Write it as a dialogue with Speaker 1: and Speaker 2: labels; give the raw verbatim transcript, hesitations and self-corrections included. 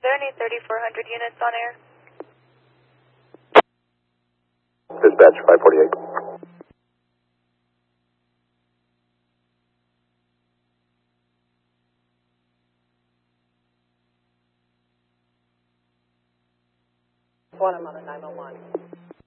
Speaker 1: there any thirty-four hundred units on air?
Speaker 2: Dispatch five forty-eight.
Speaker 3: One, I'm on a nine oh one.